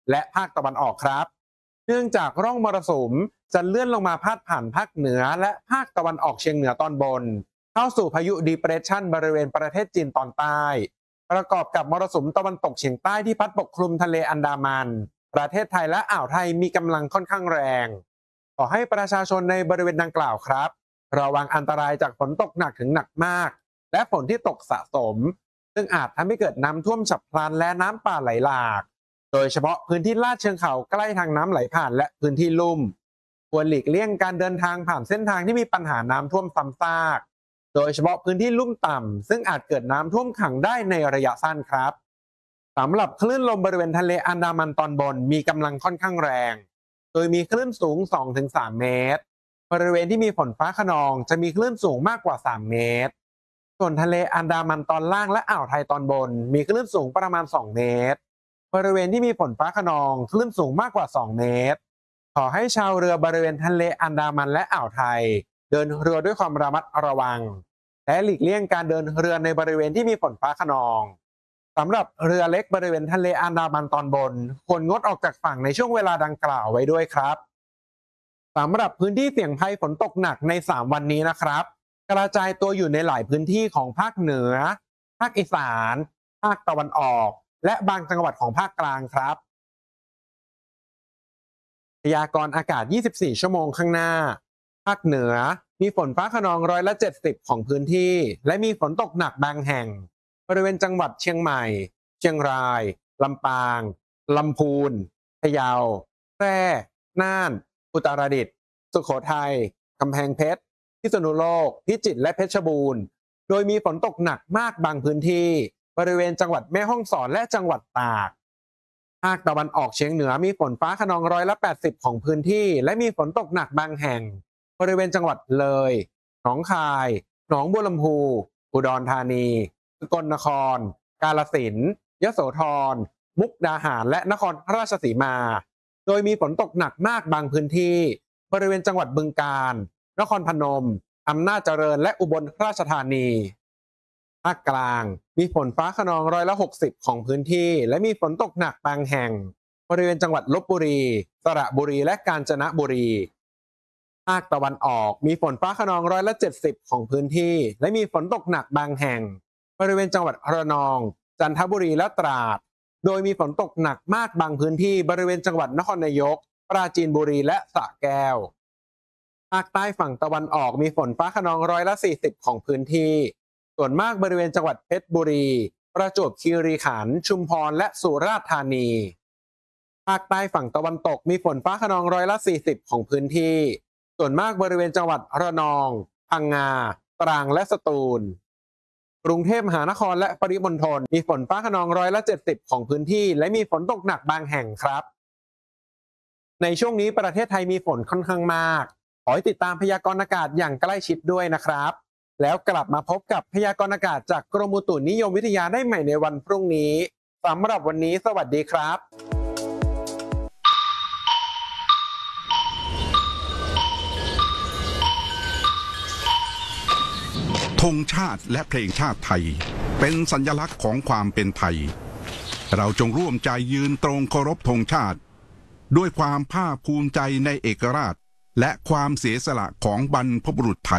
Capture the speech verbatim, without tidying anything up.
และภาคตะวันออกครับเนื่องจากร่องมรสุมจะเลื่อนลงมาพาดผ่านภาคเหนือและภาคตะวันออกเฉียงเหนือตอนบนเข้าสู่พายุ Depression บริเวณประเทศจีนตอนใต้ประกอบกับมรสุมตะวันตกเฉียงใต้ที่พัดปกคลุมทะเลอันดามันประเทศไทยและอ่าวไทยมีกำลังค่อนข้างแรงขอให้ประชาชนในบริเวณดังกล่าวครับระวังอันตรายจากฝนตกหนักถึงหนักมากและฝนที่ตกสะสมซึ่งอาจทำให้เกิดน้ำท่วมฉับพลันและน้ำป่าไหลหลากโดยเฉพาะพื้นที่ลาดเชิงเขาใกล้ทางน้ำไหลผ่านและพื้นที่ลุ่มควรหลีกเลี่ยงการเดินทางผ่านเส้นทางที่มีปัญหาน้ำท่วมซ้ำซากโดยเฉพาะพื้นที่ลุ่มต่ำซึ่งอาจเกิดน้ำท่วมขังได้ในระยะสั้นครับสำหรับคลื่นลมบริเวณทะเลอันดามันตอนบนมีกำลังค่อนข้างแรงโดยมีคลื่นสูง สองถึงสาม เมตรบริเวณที่มีฝนฟ้าคะนองจะมีคลื่นสูงมากกว่าสามเมตรส่วนทะเลอันดามันตอนล่างและอ่าวไทยตอนบนมีคลื่นสูงประมาณสองเมตรบริเวณที่มีฝนฟ้าคะนองคลื่นสูงมากกว่าสองเมตรขอให้ชาวเรือบริเวณทะเลอันดามันและอ่าวไทยเดินเรือด้วยความระมัดระวังและหลีกเลี่ยงการเดินเรือในบริเวณที่มีฝนฟ้าคะนองสำหรับเรือเล็กบริเวณทะเลอันดามันตอนบนควรงดออกจากฝั่งในช่วงเวลาดังกล่าวไว้ด้วยครับสำหรับพื้นที่เสี่ยงภัยฝนตกหนักในสามวันนี้นะครับกระจายตัวอยู่ในหลายพื้นที่ของภาคเหนือภาคอีสานภาคตะวันออกและบางจังหวัดของภาคกลางครับพยากรณ์อากาศยี่สิบสี่ชั่วโมงข้างหน้าภาคเหนือมีฝนฟ้าคะนองร้อยละเจ็ดสิบของพื้นที่และมีฝนตกหนักบางแห่งบริเวณจังหวัดเชียงใหม่เชียงรายลำปางลำพูนพะเยาแพร่น่านอุตรดิตถ์สุโขทัยกำแพงเพชรพิษณุโลกพิจิตรและเพชรบูรณ์โดยมีฝนตกหนักมากบางพื้นที่บริเวณจังหวัดแม่ฮ่องสอนและจังหวัดตากภาคตะวันออกเฉียงเหนือมีฝนฟ้าคะนองร้อยละแปดสิบของพื้นที่และมีฝนตกหนักบางแห่งบริเวณจังหวัดเลยหนองคายหนองบัวลำพูอุดรธานีสกลนครกาฬสินธุ์ยโสธรมุกดาหารและนครราชสีมาโดยมีฝนตกหนักมากบางพื้นที่บริเวณจังหวัดบึงกาฬนครพนมอำนาจเจริญและอุบลราชธานีภาคกลางมีฝนฟ้าคะนองร้อยละหกสิบของพื้นที่และมีฝนตกหนักบางแห่งบริเวณจังหวัดลพบุรีสระบุรีและกาญจนบุรีภาคตะวันออกมีฝนฟ้าคะนองร้อยละเจ็ดสิบของพื้นที่และมีฝนตกหนักบางแห่งบริเวณจังหวัดระนองจันทบุรีและตราดโดยมีฝนตกหนักมากบางพื้นที่บริเวณจังหวัดนครนายกปราจีนบุรีและสระแก้วภาคใต้ฝั่งตะวันออกมีฝนฟ้าคะนองร้อยละสี่สิบของพื้นที่ส่วนมากบริเวณจังหวัดเพชรบุรีประจวบคีรีขันธ์ชุมพรและสุราษฎร์ธานีภาคใต้ฝั่งตะวันตกมีฝนฟ้าคะนองร้อยละสี่สิบของพื้นที่ส่วนมากบริเวณจังหวัดระนองพังงาตรังและสตูลกรุงเทพมหานครและปริมณฑลมีฝนฟ้าคะนองร้อยละเจ็ดสิบของพื้นที่และมีฝนตกหนักบางแห่งครับในช่วงนี้ประเทศไทยมีฝนค่อนข้างมากขอให้ติดตามพยากรณ์อากาศอย่างใกล้ชิดด้วยนะครับแล้วกลับมาพบกับพยากรณ์อากาศจากกรมอุตุนิยมวิทยาได้ใหม่ในวันพรุ่งนี้สำหรับวันนี้สวัสดีครับธงชาติและเพลงชาติไทยเป็นสัญลักษณ์ของความเป็นไทยเราจงร่วมใจยืนตรงเคารพธงชาติด้วยความภาคภูมิใจในเอกราชและความเสียสละของบรรพบุรุษไทย